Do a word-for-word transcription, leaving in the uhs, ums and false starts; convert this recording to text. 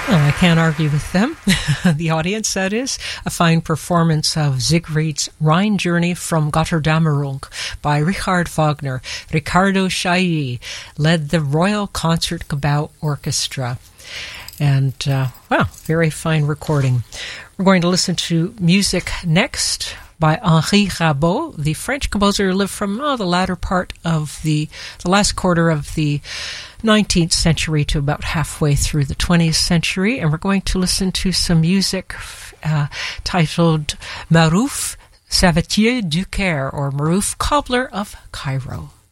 Well, I can't argue with them. The audience, that is. A fine performance of Siegfried's Rhine Journey from Götterdämmerung by Richard Wagner. Riccardo Chailly led the Royal Concertgebouw Orchestra. And, uh, wow, very fine recording. We're going to listen to music next by Henri Rabaud, the French composer who lived from oh, the latter part of the, the last quarter of the nineteenth century to about halfway through the twentieth century. And we're going to listen to some music uh, titled Marouf Savetier du Caire, or Marouf Cobbler of Cairo.